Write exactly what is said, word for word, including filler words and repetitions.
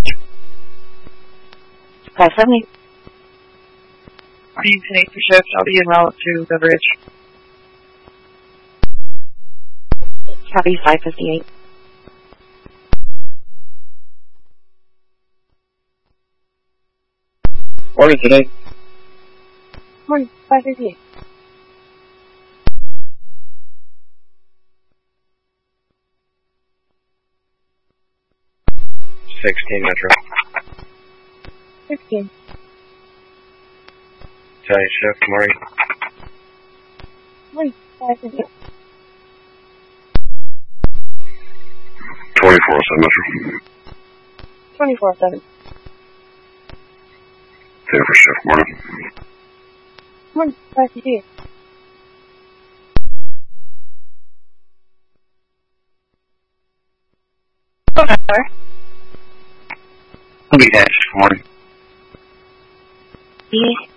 five seventy. Morning, ten eight for shift. I'll be en route to Beveridge. Copy, five fifty-eight. Morning today. Morning, five fifty-eight. Sixteen Metro. Sixteen. Italian shift, morning. Morning, five fifty-eight. Twenty-four seven Metro. Twenty-four seven. Jennifer shift, morning. Morning, five fifty-eight. Okay. I'll be dash, morning. B